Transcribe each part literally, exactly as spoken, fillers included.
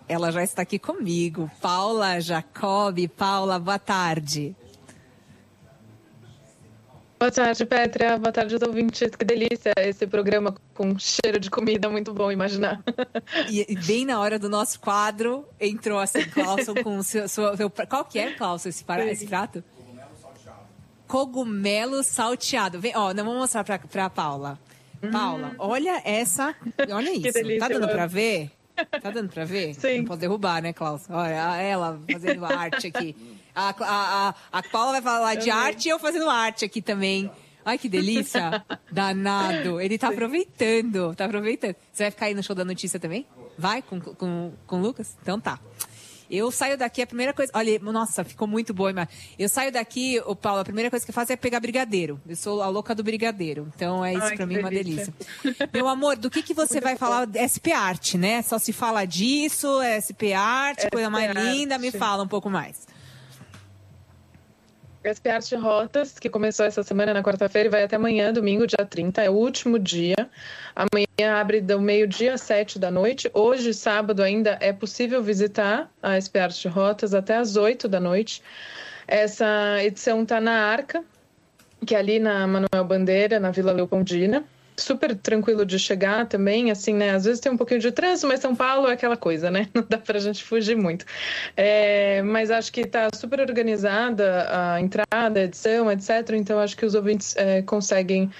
ela já está aqui comigo. Paula Jacobi. Paula, boa tarde. Boa tarde, Petra. Boa tarde aos ouvintes. Que delícia esse programa com cheiro de comida, muito bom imaginar. E bem na hora do nosso quadro, entrou assim, Clauson, com o seu... seu, seu qual que é, Clauson, esse, esse prato? Cogumelo salteado. Cogumelo salteado. Vem, ó, não vou mostrar pra, pra Paula. Hum. Paula, olha essa... Olha isso. Delícia, tá dando pra ver? Tá dando pra ver? Sim. Não pode derrubar, né, Clauson? Olha ela fazendo arte aqui. A, a, a, a Paula vai falar de arte e eu fazendo arte aqui também. Ai, que delícia. Danado. Ele tá Sim. aproveitando. Tá aproveitando. Você vai ficar aí no show da notícia também? Vai com, com, com o Lucas? Então tá. Eu saio daqui, a primeira coisa... Olha, nossa, ficou muito boa. Mas eu saio daqui, o Paulo, a primeira coisa que eu faço é pegar brigadeiro. Eu sou a louca do brigadeiro. Então é isso. Ai, pra mim delícia. Uma delícia. Meu amor, do que, que você muito vai bom. Falar? S P Arte, né? Só se fala disso, S P Arte, S P coisa mais Arte. Linda. Me fala um pouco mais. S P Arte Rotas, que começou essa semana na quarta-feira e vai até amanhã, domingo, dia trinta, é o último dia. Amanhã abre do meio-dia às sete da noite. Hoje, sábado, ainda é possível visitar a S P Arte Rotas até às oito da noite. Essa edição está na Arca, que é ali na Manuel Bandeira, na Vila Leopoldina. Super tranquilo de chegar também, assim, né? Às vezes tem um pouquinho de trânsito, mas São Paulo é aquela coisa, né? Não dá pra gente fugir muito. É, mas acho que tá super organizada a entrada, a edição, etcétera. Então, acho que os ouvintes é, conseguem...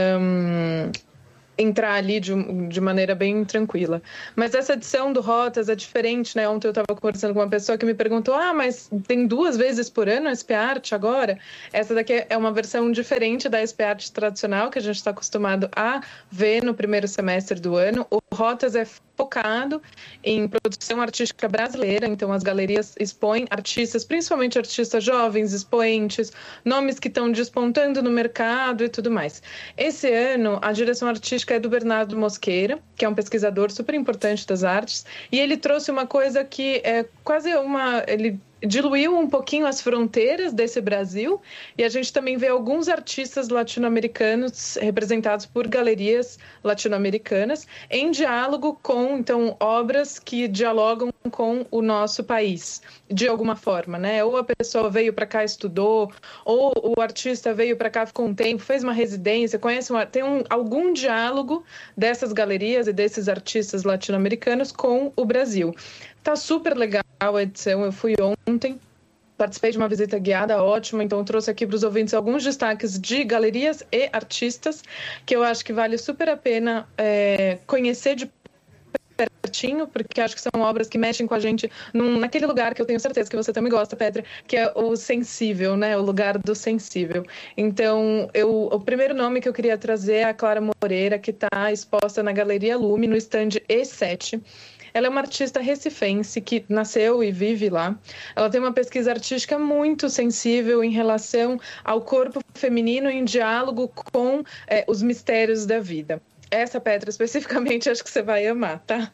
Um, entrar ali de, de maneira bem tranquila. Mas essa edição do Rotas é diferente, né? Ontem eu estava conversando com uma pessoa que me perguntou, ah, mas tem duas vezes por ano a S P Arte agora? Essa daqui é uma versão diferente da S P Arte tradicional, que a gente está acostumado a ver no primeiro semestre do ano. O Rotas é focado em produção artística brasileira, então as galerias expõem artistas, principalmente artistas jovens, expoentes, nomes que estão despontando no mercado e tudo mais. Esse ano, a direção artística é do Bernardo Mosqueira, que é um pesquisador super importante das artes, e ele trouxe uma coisa que é quase uma... ele diluiu um pouquinho as fronteiras desse Brasil, e a gente também vê alguns artistas latino-americanos representados por galerias latino-americanas em diálogo com, então, obras que dialogam com o nosso país, de alguma forma, né? Ou a pessoa veio para cá, estudou, ou o artista veio para cá, ficou um tempo, fez uma residência, conhece uma, tem um, algum diálogo dessas galerias e desses artistas latino-americanos com o Brasil. Tá super legal a edição, eu fui ontem, participei de uma visita guiada ótima, então trouxe aqui para os ouvintes alguns destaques de galerias e artistas, que eu acho que vale super a pena é, conhecer de pertinho, porque acho que são obras que mexem com a gente num, naquele lugar que eu tenho certeza que você também gosta, Petra, que é o sensível, né? O lugar do sensível. Então, eu, o primeiro nome que eu queria trazer é a Clara Moreira, que está exposta na Galeria Lume, no stand E sete. Ela é uma artista recifense que nasceu e vive lá. Ela tem uma pesquisa artística muito sensível em relação ao corpo feminino em diálogo com é, os mistérios da vida. Essa, Petra, especificamente, acho que você vai amar, tá?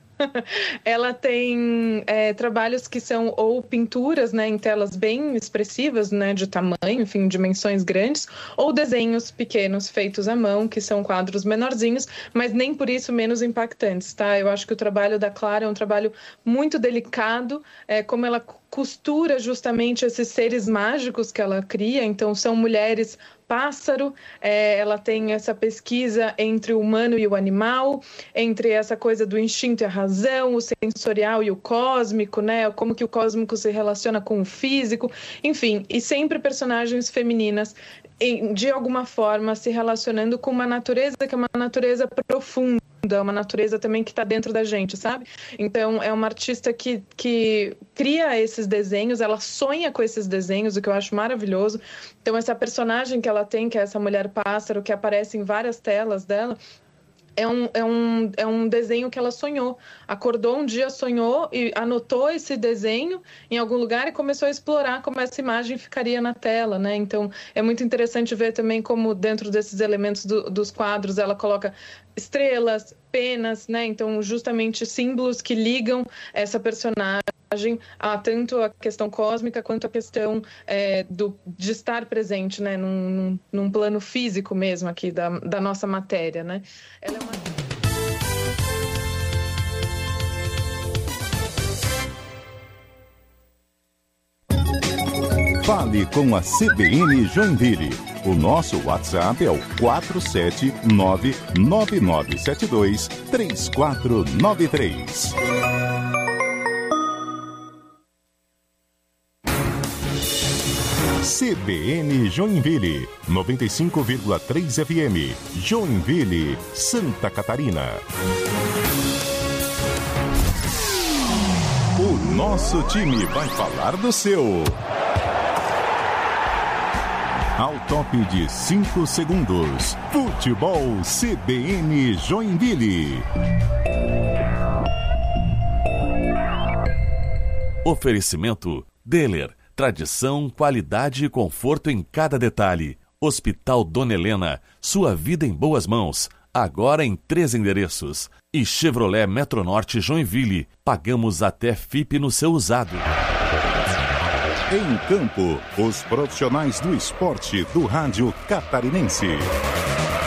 Ela tem é, trabalhos que são ou pinturas, né, em telas bem expressivas, né, de tamanho, enfim, dimensões grandes, ou desenhos pequenos feitos à mão, que são quadros menorzinhos, mas nem por isso menos impactantes, tá? Eu acho que o trabalho da Clara é um trabalho muito delicado, é, como ela costura justamente esses seres mágicos que ela cria. Então, são mulheres pássaro, é, ela tem essa pesquisa entre o humano e o animal, entre essa coisa do instinto e a razão, o sensorial e o cósmico, né? Como que o cósmico se relaciona com o físico, enfim, e sempre personagens femininas, em, de alguma forma, se relacionando com uma natureza que é uma natureza profunda, uma natureza também que está dentro da gente, sabe? Então, é uma artista que, que cria esses desenhos, ela sonha com esses desenhos, o que eu acho maravilhoso. Então, essa personagem que ela tem, que é essa mulher pássaro, que aparece em várias telas dela, É um, é, um, é um desenho que ela sonhou. Acordou um dia, sonhou e anotou esse desenho em algum lugar e começou a explorar como essa imagem ficaria na tela, né? Então, é muito interessante ver também como dentro desses elementos do, dos quadros ela coloca estrelas, penas, né? Então, justamente símbolos que ligam essa personagem a tanto a questão cósmica quanto a questão é, do, de estar presente, né? Num, num, num plano físico mesmo aqui da, da nossa matéria, né? Ela é uma... Fale com a C B N Joinville. O nosso WhatsApp é o quatro sete nove nove nove sete dois três quatro nove três. C B N Joinville, noventa e cinco vírgula três F M, Joinville, Santa Catarina. O nosso time vai falar do seu. Ao top de cinco segundos, Futebol C B N Joinville. Oferecimento Deller. Tradição, qualidade e conforto em cada detalhe. Hospital Dona Helena, sua vida em boas mãos. Agora em três endereços. E Chevrolet Metronorte Joinville, pagamos até F I P no seu usado. Em campo, os profissionais do esporte do rádio catarinense.